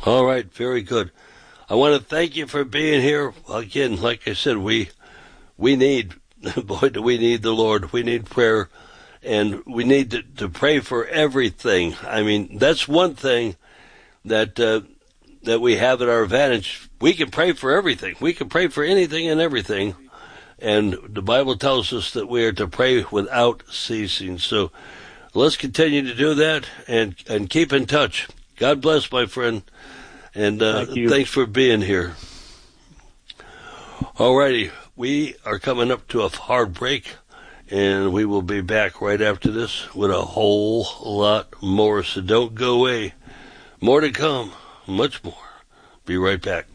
All right, very good. I want to thank you for being here. Again, like I said, we need, boy, do we need the Lord. We need prayer, and we need to pray for everything. I mean, that's one thing that we have at our advantage. We can pray for everything. We can pray for anything and everything. And the Bible tells us that we are to pray without ceasing. So let's continue to do that and keep in touch. God bless, my friend. And thanks for being here. All righty. We are coming up to a hard break, and we will be back right after this with a whole lot more. So don't go away. More to come. Much more. Be right back.